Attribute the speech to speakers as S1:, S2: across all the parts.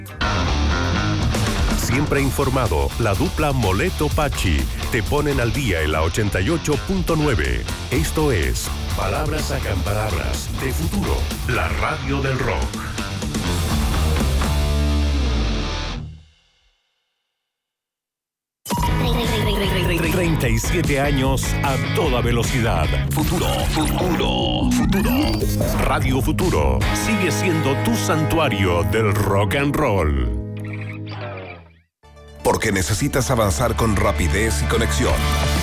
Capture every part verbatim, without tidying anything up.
S1: Siempre informado, la dupla Moleto-Pachi te ponen al día en la ochenta y ocho punto nueve. Esto es Palabras Sacan Palabras de Futuro, la radio del rock. treinta y siete años a toda velocidad. Futuro, futuro, futuro. Radio Futuro sigue siendo tu santuario del rock and roll.
S2: Porque necesitas avanzar con rapidez y conexión.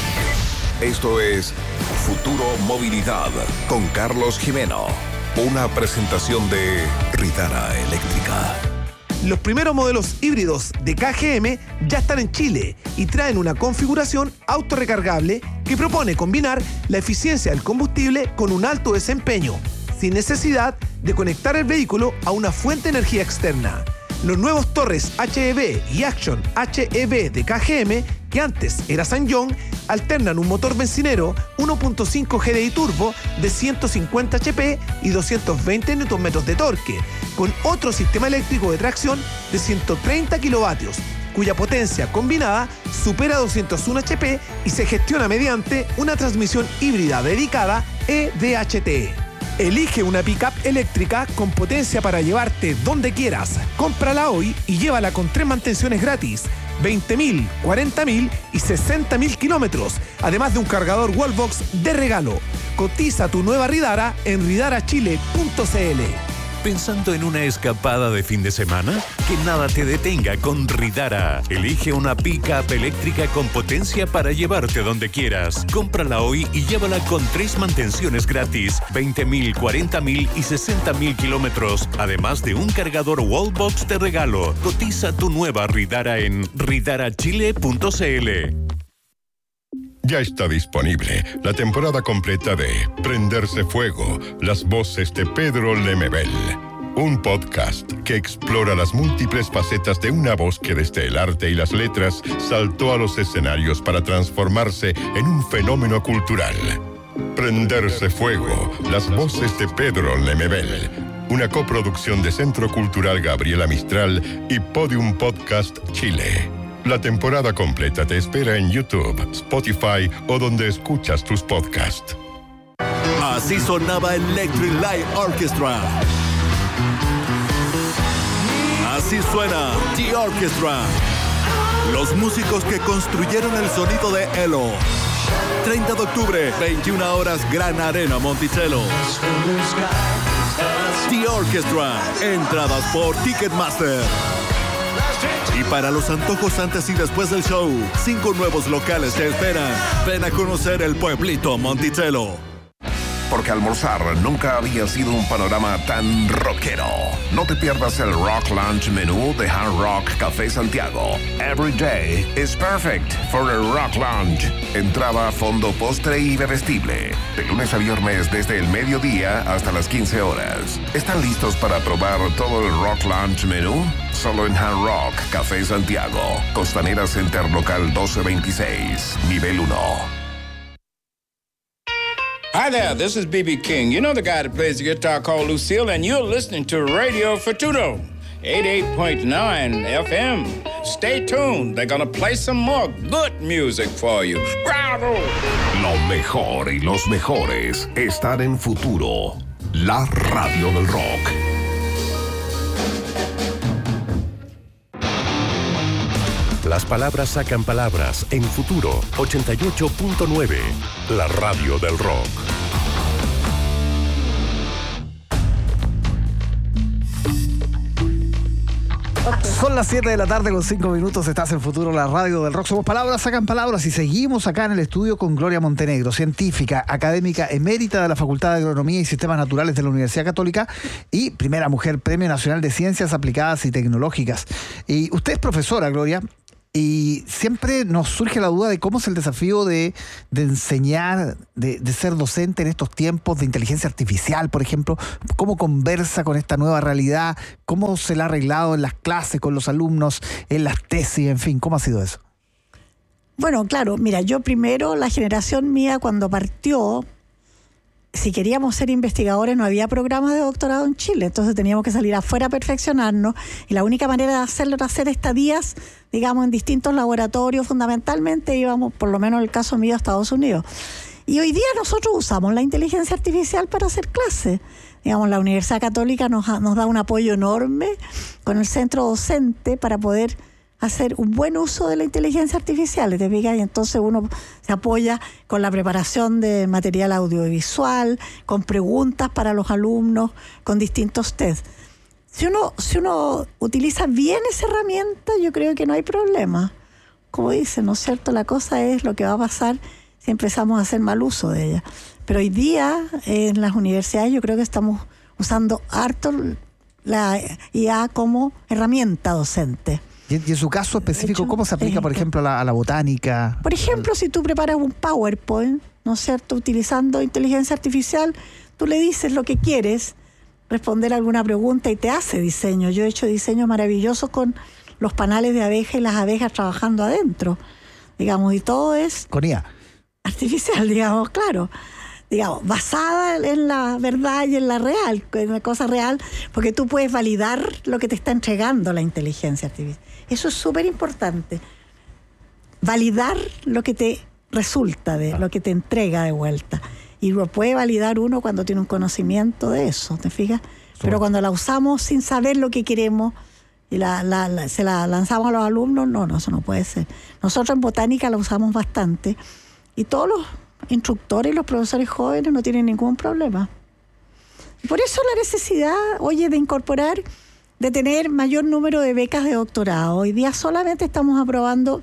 S2: Esto es Futuro Movilidad con Carlos Jimeno. Una presentación de Ridara Eléctrica.
S3: Los primeros modelos híbridos de K G M ya están en Chile y traen una configuración autorrecargable que propone combinar la eficiencia del combustible con un alto desempeño, sin necesidad de conectar el vehículo a una fuente de energía externa. Los nuevos Torres H E V y Action H E V de K G M, que antes era SsangYong, alternan un motor bencinero uno punto cinco G D I turbo de ciento cincuenta horsepower y doscientos veinte newton metros de torque, con otro sistema eléctrico de tracción de ciento treinta kilovatios, cuya potencia combinada supera doscientos uno horsepower y se gestiona mediante una transmisión híbrida dedicada E D H T. Elige una pickup eléctrica con potencia para llevarte donde quieras. Cómprala hoy y llévala con tres mantenciones gratis, veinte mil, cuarenta mil y sesenta mil kilómetros, además de un cargador Wallbox de regalo. Cotiza tu nueva Ridara en ridara chile punto c l.
S1: ¿Pensando en una escapada de fin de semana? Que nada te detenga con Ridara. Elige una pick-up eléctrica con potencia para llevarte donde quieras. Cómprala hoy y llévala con tres mantenciones gratis, veinte mil, cuarenta mil y sesenta mil kilómetros, además de un cargador Wallbox de regalo. Cotiza tu nueva Ridara en ridara chile punto c l.
S4: Ya está disponible la temporada completa de Prenderse Fuego, las voces de Pedro Lemebel. Un podcast que explora las múltiples facetas de una voz que desde el arte y las letras saltó a los escenarios para transformarse en un fenómeno cultural. Prenderse Fuego, las voces de Pedro Lemebel. Una coproducción de Centro Cultural Gabriela Mistral y Podium Podcast Chile. La temporada completa te espera en YouTube, Spotify o donde escuchas tus podcasts.
S5: Así sonaba Electric Light Orchestra. Así suena The Orchestra. Los músicos que construyeron el sonido de Elo. treinta de octubre, veintiuna horas, Gran Arena Monticello. The Orchestra. Entradas por Ticketmaster. Y para los antojos antes y después del show, cinco nuevos locales te esperan. Ven a conocer el pueblito Monticello.
S2: Porque almorzar nunca había sido un panorama tan rockero. No te pierdas el Rock Lunch menú de Hard Rock Café Santiago. Every day is perfect for a Rock Lunch. Entrada, fondo, postre y bebestible. De lunes a viernes desde el mediodía hasta las quince horas. ¿Están listos para probar todo el Rock Lunch menú? Solo en Hard Rock Café Santiago. Costanera Center Local doce veintiséis, nivel uno.
S6: Hi there, this is B B King. You know the guy that plays the guitar called Lucille, and you're listening to Radio Futuro, eighty-eight point nine F M. Stay tuned. They're gonna play some more good music for you. Bravo!
S2: Lo mejor y los mejores están en Futuro, la radio del rock.
S1: Las palabras sacan palabras en Futuro ochenta y ocho punto nueve, la radio del rock.
S7: Son las siete de la tarde con cinco minutos, estás en Futuro, la radio del rock. Somos Palabras Sacan Palabras y seguimos acá en el estudio con Gloria Montenegro, científica, académica emérita de la Facultad de Agronomía y Sistemas Naturales de la Universidad Católica y primera mujer Premio Nacional de Ciencias Aplicadas y Tecnológicas. Y usted es profesora, Gloria, y siempre nos surge la duda de cómo es el desafío de, de enseñar, de, de ser docente en estos tiempos de inteligencia artificial, por ejemplo. ¿Cómo conversa con esta nueva realidad? ¿Cómo se la ha arreglado en las clases, con los alumnos, en las tesis, en fin? ¿Cómo ha sido eso?
S8: Bueno, claro, mira, yo primero, la generación mía cuando partió, si queríamos ser investigadores no había programas de doctorado en Chile, entonces teníamos que salir afuera a perfeccionarnos y la única manera de hacerlo era hacer estadías, digamos, en distintos laboratorios. Fundamentalmente íbamos, por lo menos en el caso mío, a Estados Unidos. Y hoy día nosotros usamos la inteligencia artificial para hacer clases. Digamos, la Universidad Católica nos, nos da un apoyo enorme con el centro docente para poder hacer un buen uso de la inteligencia artificial, ¿te fijas? Y entonces uno se apoya con la preparación de material audiovisual, con preguntas para los alumnos, con distintos test. Si uno, si uno utiliza bien esa herramienta, yo creo que no hay problema. Como dicen, ¿no es cierto? La cosa es lo que va a pasar si empezamos a hacer mal uso de ella. Pero hoy día en las universidades yo creo que estamos usando harto la I A como herramienta docente.
S7: Y en, y en su caso específico, hecho, ¿cómo se aplica, por ejemplo, a la, a la botánica?
S8: Por ejemplo, si tú preparas un PowerPoint, ¿no es cierto?, utilizando inteligencia artificial, tú le dices lo que quieres, responder alguna pregunta y te hace diseño. Yo he hecho diseños maravillosos con los panales de abeja y las abejas trabajando adentro, digamos, y todo es...
S7: Con I A.
S8: Artificial, digamos, claro. Digamos, basada en la verdad y en la real, en la cosa real, porque tú puedes validar lo que te está entregando la inteligencia artificial. Eso es súper importante. Validar lo que te resulta, de lo que te entrega de vuelta. Y lo puede validar uno cuando tiene un conocimiento de eso, ¿te fijas? Pero cuando la usamos sin saber lo que queremos y la, la, la, se la lanzamos a los alumnos, no, no, eso no puede ser. Nosotros en botánica la usamos bastante y todos los instructores y los profesores jóvenes no tienen ningún problema. Y por eso la necesidad, oye, de incorporar, de tener mayor número de becas de doctorado. Hoy día solamente estamos aprobando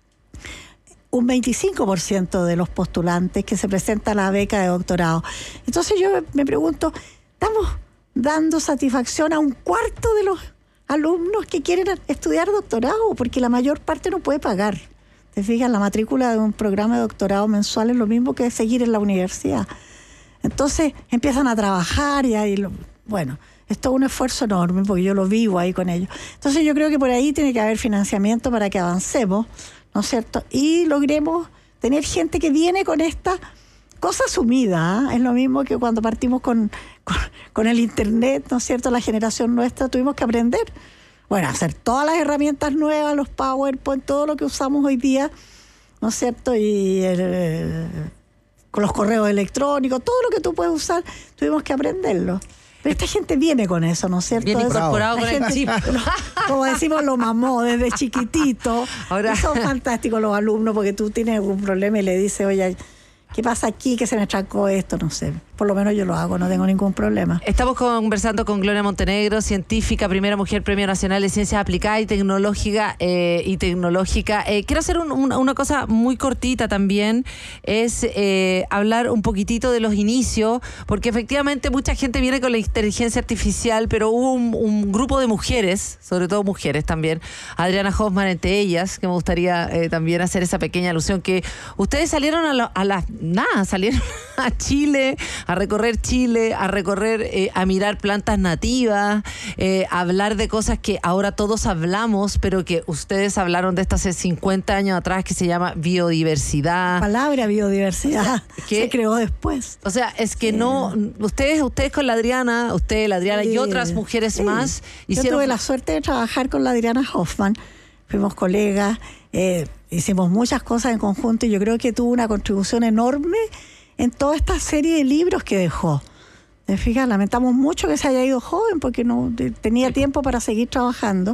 S8: un veinticinco por ciento de los postulantes que se presentan a la beca de doctorado. Entonces yo me pregunto, ¿estamos dando satisfacción a un cuarto de los alumnos que quieren estudiar doctorado? Porque la mayor parte no puede pagar. Te fijas, la matrícula de un programa de doctorado mensual es lo mismo que seguir en la universidad. Entonces empiezan a trabajar y ahí, lo, bueno, es todo un esfuerzo enorme porque yo lo vivo ahí con ellos. Entonces yo creo que por ahí tiene que haber financiamiento para que avancemos, ¿no es cierto? Y logremos tener gente que viene con esta cosa asumida, ¿eh? Es lo mismo que cuando partimos con, con, con el internet, ¿no es cierto? La generación nuestra tuvimos que aprender. Bueno, hacer todas las herramientas nuevas, los PowerPoint, todo lo que usamos hoy día, ¿no es cierto? Y el, con los correos electrónicos, todo lo que tú puedes usar, tuvimos que aprenderlo. Pero esta gente viene con eso, ¿no es cierto?
S9: Viene incorporado con el chip.
S8: Como decimos, lo mamó desde chiquitito. Ahora... Y son fantásticos los alumnos porque tú tienes algún problema y le dices, oye, ¿qué pasa aquí? Que se me trancó esto, no sé. Por lo menos yo lo hago, no tengo ningún problema.
S9: Estamos conversando con Gloria Montenegro, científica, primera mujer Premio Nacional de Ciencias Aplicadas y Tecnológica. Eh, y tecnológica. Eh, quiero hacer un, un, una cosa muy cortita también, es eh, hablar un poquitito de los inicios, porque efectivamente mucha gente viene con la inteligencia artificial, pero hubo un, un grupo de mujeres, sobre todo mujeres también, Adriana Hoffman entre ellas, que me gustaría eh, también hacer esa pequeña alusión, que ustedes salieron a, lo, a las, nada, salieron a Chile, a recorrer Chile, a recorrer, eh, a mirar plantas nativas, eh, a hablar de cosas que ahora todos hablamos, pero que ustedes hablaron de esto hace cincuenta años atrás, que se llama biodiversidad.
S8: La palabra biodiversidad que se creó después.
S9: O sea, es que sí. no, ustedes, ustedes con la Adriana, usted, la Adriana sí. y otras mujeres sí. más. Hicieron...
S8: Yo tuve la suerte de trabajar con la Adriana Hoffman, fuimos colegas, eh, hicimos muchas cosas en conjunto y yo creo que tuvo una contribución enorme en toda esta serie de libros que dejó. ¿Te fijas? Lamentamos mucho que se haya ido joven porque no tenía tiempo para seguir trabajando.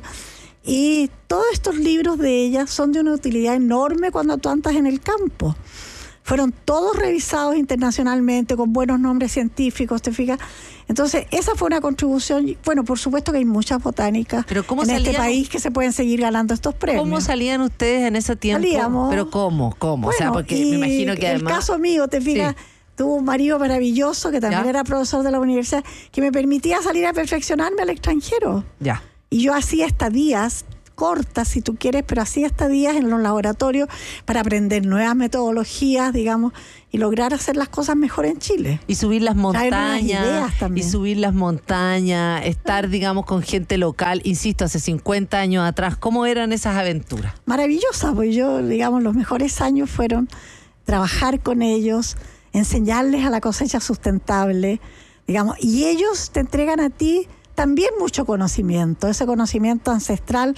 S8: Y todos estos libros de ella son de una utilidad enorme cuando tú andas en el campo. Fueron todos revisados internacionalmente con buenos nombres científicos, ¿te fijas? Entonces, esa fue una contribución. Bueno, por supuesto que hay muchas botánicas ¿Pero cómo en salían, este país que se pueden seguir ganando estos premios.
S9: ¿Cómo salían ustedes en ese tiempo?
S8: Salíamos.
S9: ¿Pero cómo? ¿Cómo?
S8: Bueno,
S9: o sea, porque me imagino que además...
S8: El caso mío, ¿te fijas? Sí. Tuve un marido maravilloso que también ¿Ya? era profesor de la universidad, que me permitía salir a perfeccionarme al extranjero.
S9: Ya.
S8: Y yo hacía estadías cortas, si tú quieres, pero hacía estadías en los laboratorios para aprender nuevas metodologías, digamos, y lograr hacer las cosas mejor en Chile.
S9: Y subir las montañas, y subir las montañas, estar, digamos, con gente local, insisto, hace cincuenta años atrás, ¿cómo eran esas aventuras?
S8: Maravillosas, pues yo, digamos, los mejores años fueron trabajar con ellos, enseñarles a la cosecha sustentable, digamos, y ellos te entregan a ti también mucho conocimiento, ese conocimiento ancestral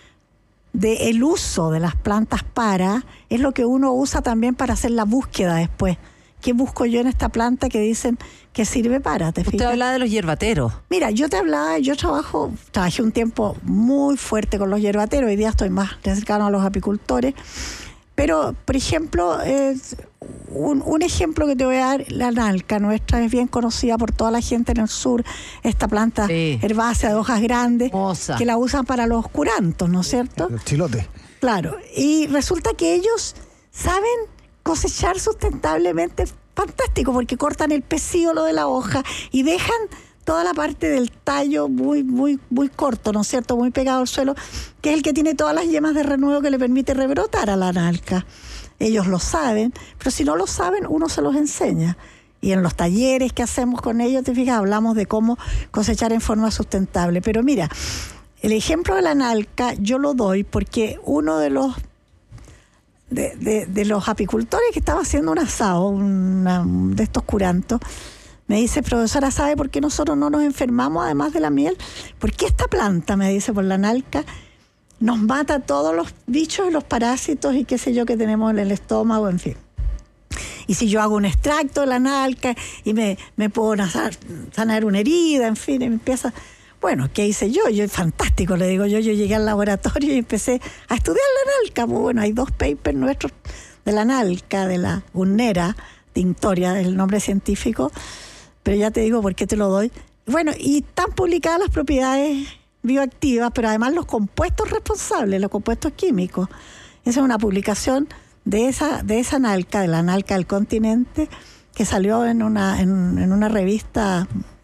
S8: del uso de las plantas para, es lo que uno usa también para hacer la búsqueda después. ¿Qué busco yo en esta planta que dicen que sirve para? ¿Te
S9: Usted
S8: fijas?
S9: habla de los hierbateros.
S8: Mira, yo te hablaba, yo trabajo, trabajé un tiempo muy fuerte con los hierbateros, hoy día estoy más cercano a los apicultores, pero, por ejemplo, eh, un, un ejemplo que te voy a dar, la nalca nuestra es bien conocida por toda la gente en el sur, esta planta
S9: Sí.
S8: herbácea de hojas grandes,
S9: Hermosa.
S8: que la usan para los curantos, ¿no es cierto?
S7: Los chilotes.
S8: Claro, y resulta que ellos saben cosechar sustentablemente, fantástico, porque cortan el pecíolo de la hoja y dejan toda la parte del tallo muy, muy, muy corto, ¿no es cierto?, muy pegado al suelo, que es el que tiene todas las yemas de renuevo que le permite rebrotar a la nalca. Ellos lo saben, pero si no lo saben, uno se los enseña. Y en los talleres que hacemos con ellos, te fijas, hablamos de cómo cosechar en forma sustentable. Pero mira, el ejemplo de la nalca yo lo doy porque uno de los De, de, de los apicultores que estaba haciendo un asado, una, de estos curantos, me dice, profesora, ¿sabe por qué nosotros no nos enfermamos además de la miel? Porque esta planta, me dice, por la nalca, nos mata todos los bichos y los parásitos y qué sé yo que tenemos en el estómago, en fin. Y si yo hago un extracto de la nalca y me, me puedo sanar, sanar una herida, en fin, y me empieza... Bueno, ¿qué hice yo? Yo, fantástico, le digo yo, yo llegué al laboratorio y empecé a estudiar la nalca. Pues bueno, hay dos papers nuestros de la nalca, de la Gunnera tinctoria, el nombre científico, pero ya te digo por qué te lo doy. Bueno, y están publicadas las propiedades bioactivas, pero además los compuestos responsables, los compuestos químicos. Esa es una publicación de esa, de esa nalca, de la nalca del continente, que salió en una, en, en una revista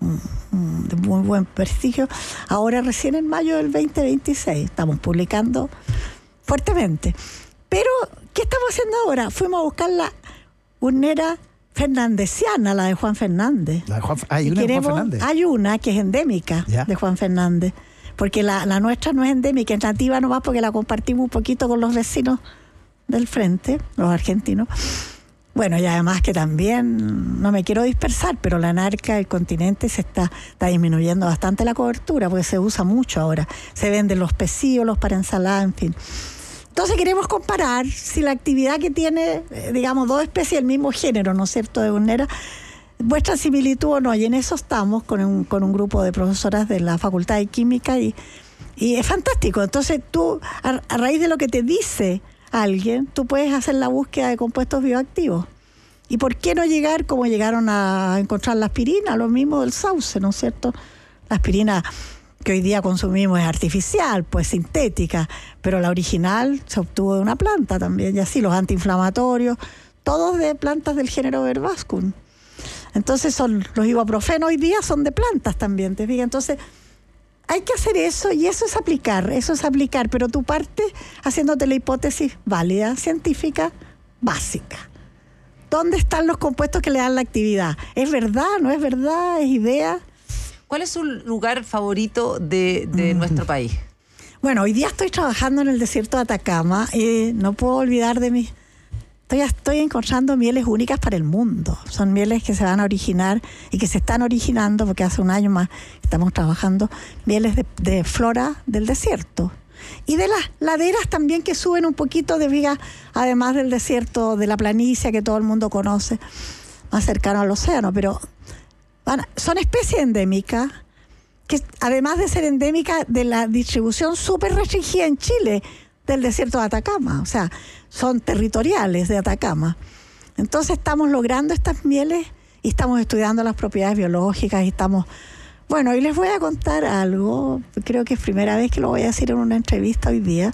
S8: de muy buen prestigio, ahora recién en mayo del veinte veintiséis. Estamos publicando fuertemente. Pero, ¿qué estamos haciendo ahora? Fuimos a buscar la Gunnera fernandesiana, la de Juan Fernández.
S7: La de Juan, hay una de Juan Fernández.
S8: Hay una que es endémica ¿Ya? de Juan Fernández, porque la, la nuestra no es endémica, es nativa nomás porque la compartimos un poquito con los vecinos del frente, los argentinos. Bueno, y además que también, no me quiero dispersar, pero la narca del continente se está, está disminuyendo bastante la cobertura, porque se usa mucho ahora. Se venden los pecíolos para ensalada, en fin. Entonces queremos comparar si la actividad que tiene, digamos, dos especies del mismo género, ¿no es cierto?, de Gunnera, muestra similitud o no. Y en eso estamos con un, con un grupo de profesoras de la Facultad de Química y, y es fantástico. Entonces tú, a, a raíz de lo que te dice alguien, tú puedes hacer la búsqueda de compuestos bioactivos. ¿Y por qué no llegar como llegaron a encontrar la aspirina? Lo mismo del sauce, ¿no es cierto? La aspirina que hoy día consumimos es artificial, pues sintética, pero la original se obtuvo de una planta también, y así los antiinflamatorios, todos de plantas del género Verbascum. Entonces son los ibuprofenos hoy día son de plantas también, ¿te fijas? Entonces hay que hacer eso y eso es aplicar, eso es aplicar, pero tú partes haciéndote la hipótesis válida, científica, básica. ¿Dónde están los compuestos que le dan la actividad? ¿Es verdad? ¿No es verdad? ¿Es idea?
S9: ¿Cuál es su lugar favorito de, de mm. nuestro país?
S8: Bueno, hoy día estoy trabajando en el desierto de Atacama y no puedo olvidar de mi... Estoy, estoy encontrando mieles únicas para el mundo. Son mieles que se van a originar y que se están originando, porque hace un año más estamos trabajando, mieles de, de flora del desierto. Y de las laderas también que suben un poquito de vigas, además del desierto, de la planicie que todo el mundo conoce, más cercano al océano. Pero bueno, son especies endémicas, que además de ser endémicas de la distribución súper restringida en Chile, del desierto de Atacama, o sea, son territoriales de Atacama. Entonces estamos logrando estas mieles y estamos estudiando las propiedades biológicas y estamos... Bueno, y les voy a contar algo, creo que es primera vez que lo voy a decir en una entrevista hoy día.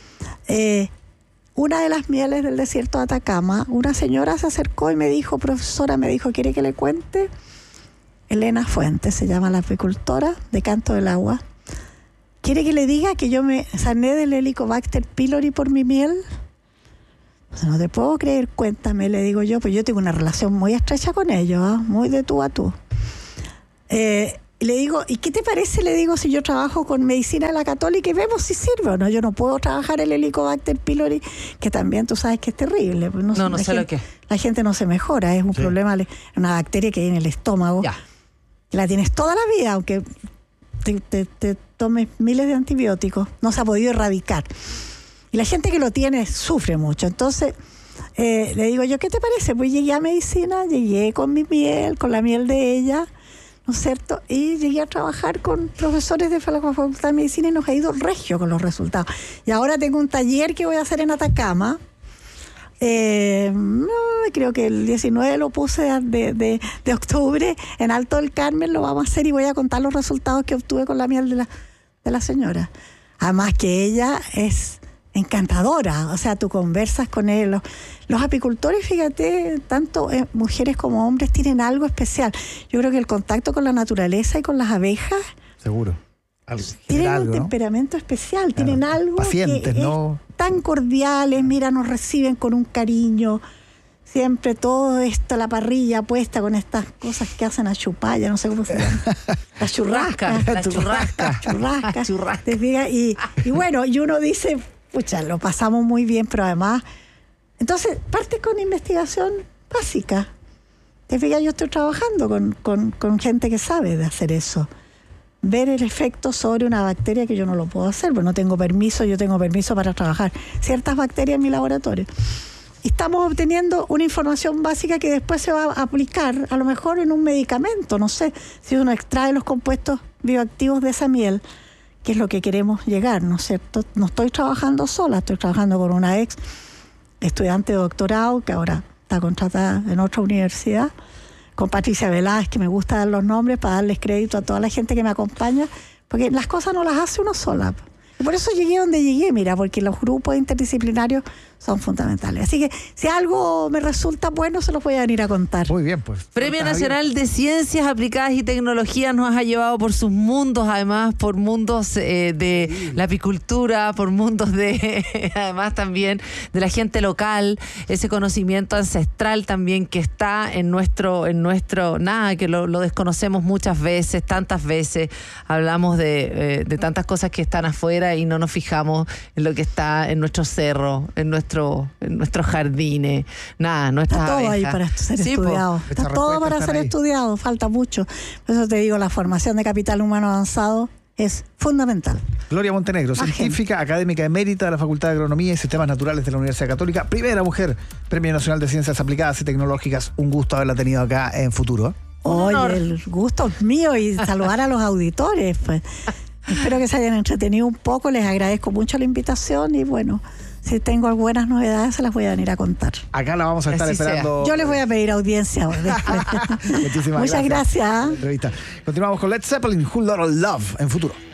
S8: Eh, una de las mieles del desierto de Atacama, una señora se acercó y me dijo, profesora, me dijo, ¿quiere que le cuente? Elena Fuentes, se llama la apicultora de Canto del Agua. ¿Quiere que le diga que yo me sané del Helicobacter pylori por mi miel? O sea, no te puedo creer, cuéntame, le digo yo, pues yo tengo una relación muy estrecha con ellos, ¿eh? Muy de tú a tú. Eh, Y le digo, ¿y qué te parece? Le digo, si yo trabajo con medicina de la Católica y vemos si sirve o no. Yo no puedo trabajar el Helicobacter pylori, que también tú sabes que es terrible. Pues no,
S9: no, no
S8: sé
S9: gente,
S8: lo que. La gente no se mejora, es un sí. problema, una bacteria que hay en el estómago.
S9: Ya.
S8: La tienes toda la vida, aunque te, te, te tomes miles de antibióticos, no se ha podido erradicar. Y la gente que lo tiene sufre mucho. Entonces, eh, le digo yo, ¿qué te parece? Pues llegué a medicina, llegué con mi miel, con la miel de ella, ¿no es cierto? Y llegué a trabajar con profesores de la Facultad de Medicina y nos ha ido regio con los resultados. Y ahora tengo un taller que voy a hacer en Atacama. Eh, no, creo que el diecinueve lo puse de, de, de octubre en Alto del Carmen, lo vamos a hacer y voy a contar los resultados que obtuve con la miel de la, de la señora. Además que ella es encantadora, o sea, tú conversas con él. Los, los apicultores, fíjate, tanto eh, mujeres como hombres tienen algo especial. Yo creo que el contacto con la naturaleza y con las abejas...
S7: Seguro.
S8: Tienen
S7: algo,
S8: un
S7: ¿no?
S8: temperamento especial, claro, tienen algo
S7: pacientes,
S8: que
S7: ¿no?
S8: es tan cordiales, mira, nos reciben con un cariño, siempre todo esto, la parrilla puesta con estas cosas que hacen a chupalla, no sé cómo se llama. La churrasca.
S9: La churrasca.
S8: Churrasca.
S9: Churrasca.
S8: ¿Te fijas? Y, y bueno, y uno dice, pucha, lo pasamos muy bien, pero además, entonces parte con investigación básica. Te fijas, yo estoy trabajando con, con, con gente que sabe de hacer eso. Ver el efecto sobre una bacteria que yo no lo puedo hacer, porque no tengo permiso, yo tengo permiso para trabajar ciertas bacterias en mi laboratorio. Y estamos obteniendo una información básica que después se va a aplicar, a lo mejor en un medicamento, no sé, si uno extrae los compuestos bioactivos de esa miel, que es lo que queremos llegar, ¿no es cierto? No estoy trabajando sola, estoy trabajando con una ex estudiante de doctorado, que ahora está contratada en otra universidad, con Patricia Velázquez, que me gusta dar los nombres para darles crédito a toda la gente que me acompaña, porque las cosas no las hace uno sola. Y por eso llegué donde llegué, mira, porque los grupos interdisciplinarios son fundamentales. Así que si algo me resulta bueno, se los voy a venir a contar.
S7: Muy bien, pues.
S9: Premio Nacional de Ciencias Aplicadas y Tecnologías nos ha llevado por sus mundos, además por mundos eh, de sí. la apicultura, por mundos de, además también de la gente local, ese conocimiento ancestral también que está en nuestro, en nuestro, nada, que lo, lo desconocemos muchas veces, tantas veces, hablamos de, eh, de tantas cosas que están afuera y no nos fijamos en lo que está en nuestro cerro, en nuestro, en nuestros jardines, nada, nuestras
S8: está todo
S9: abejas.
S8: Ahí para ser sí, estudiado. Está todo para ser ahí. estudiado, falta mucho. Por eso te digo, la formación de capital humano avanzado es fundamental.
S7: Gloria Montenegro, Agente. científica, académica emérita de la Facultad de Agronomía y Sistemas Naturales de la Universidad Católica, primera mujer, Premio Nacional de Ciencias Aplicadas y Tecnológicas. Un gusto haberla tenido acá en Futuro.
S8: Oye, el gusto es mío y saludar a los auditores, pues. Espero que se hayan entretenido un poco, les agradezco mucho la invitación y bueno, si tengo algunas novedades se las voy a venir a contar.
S7: Acá la vamos a estar Así esperando.
S8: Sea. Yo les voy a pedir audiencia.
S7: Muchísimas
S8: Muchas gracias.
S7: gracias. Continuamos con Led Zeppelin, Whole Lotta Love en Futuro.